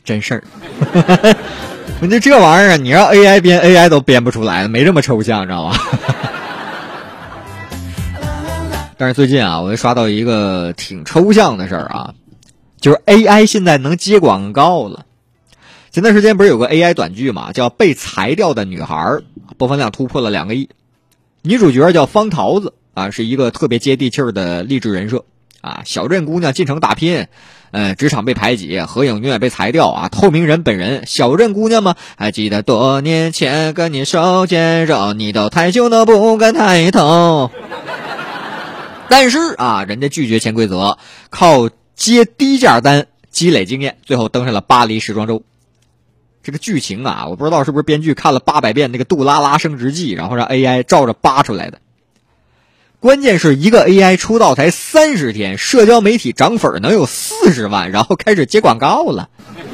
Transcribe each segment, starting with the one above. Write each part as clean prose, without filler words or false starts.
真事儿。这玩意儿你让 AI 编 AI 都编不出来，没这么抽象，知道吧？但是最近啊，我又刷到一个挺抽象的事儿啊，就是 AI 现在能接广告了。前段时间不是有个 AI 短剧嘛，叫《被裁掉的女孩》，播放量突破了2个亿。女主角叫方桃子啊，是一个特别接地气儿的励志人设啊，小镇姑娘进城打拼，职场被排挤，合影永远被裁掉啊，透明人本人，小镇姑娘吗？还记得多年前跟你手牵手，你都太凶都不敢抬头。但是啊，人家拒绝潜规则，靠接低价单积累经验，最后登上了巴黎时装周。这个剧情啊，我不知道是不是编剧看了800遍那个《杜拉拉升职记》，然后让 AI 照着扒出来的。关键是一个 AI 出道才30天，社交媒体涨粉能有40万，然后开始接广告了。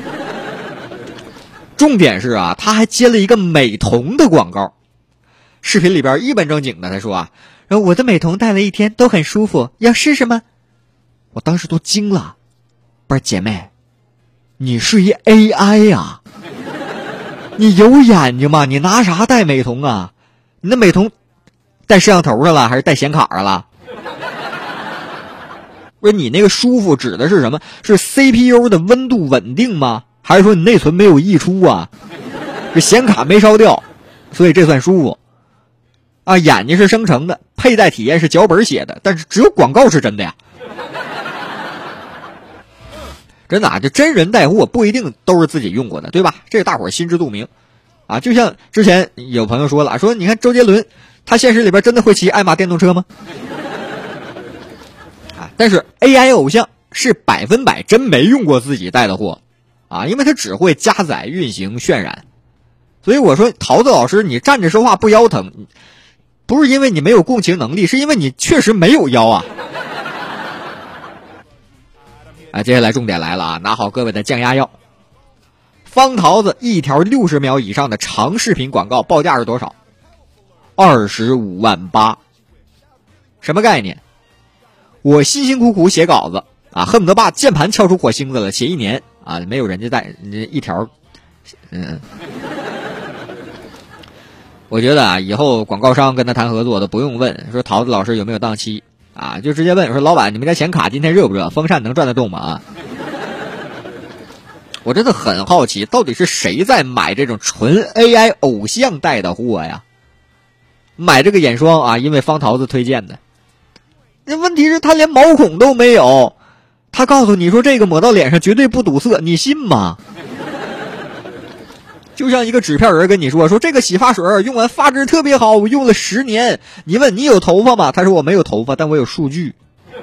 重点是啊，他还接了一个美瞳的广告。视频里边一本正经的他说啊，我的美瞳戴了1天都很舒服，要试试吗？我当时都惊了，不是姐妹，你是一 AI 呀？你有眼睛吗？你拿啥戴美瞳啊？你的美瞳带摄像头上了还是带显卡上了？不是，你那个舒服指的是什么？是 CPU 的温度稳定吗？还是说你内存没有溢出啊？这显卡没烧掉，所以这算舒服啊？眼睛是生成的，佩戴体验是脚本写的，但是只有广告是真的呀。真的啊，这真人带货不一定都是自己用过的，对吧？这个大伙儿心知肚明啊。就像之前有朋友说了，说你看周杰伦他现实里边真的会骑爱玛电动车吗？啊，但是 AI 偶像是100%真没用过自己带的货啊，因为他只会加载、运行、渲染。所以我说桃子老师你站着说话不腰疼，不是因为你没有共情能力，是因为你确实没有腰啊。啊，接下来重点来了啊，拿好各位的降压药。方桃子一条60秒以上的长视频广告报价是多少？25.8万。什么概念？我辛辛苦苦写稿子啊，恨不得把键盘敲出火星子了，写1年啊，没有人家带一条。我觉得啊，以后广告商跟他谈合作都不用问说桃子老师有没有档期啊，就直接问说老板，你们家显卡今天热不热？风扇能转得动吗？啊，我真的很好奇，到底是谁在买这种纯 AI 偶像带的货呀？买这个眼霜啊，因为方桃子推荐的。那问题是他连毛孔都没有，他告诉你说这个抹到脸上绝对不堵塞，你信吗？就像一个纸片人跟你说这个洗发水用完发质特别好，我用了10年。你问你有头发吗？他说我没有头发，但我有数据。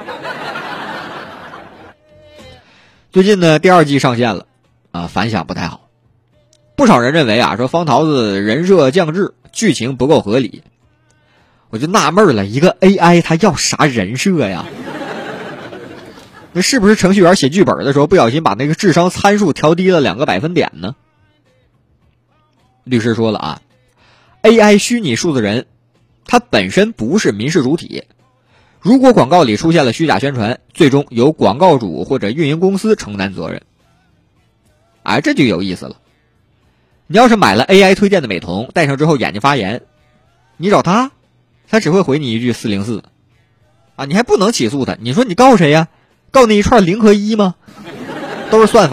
最近呢，第2季上线了啊，反响不太好。不少人认为啊，说方桃子人设降智，剧情不够合理。我就纳闷了，一个 AI 它要啥人设呀？那是不是程序员写剧本的时候不小心把那个智商参数调低了2个百分点呢？律师说了啊 ，AI 虚拟数字人，它本身不是民事主体。如果广告里出现了虚假宣传，最终由广告主或者运营公司承担责任。哎，这就有意思了。你要是买了 AI 推荐的美瞳，戴上之后眼睛发炎，你找他只会回你一句404啊，你还不能起诉他。你说你告谁呀？告那一串0和1吗？都是算法。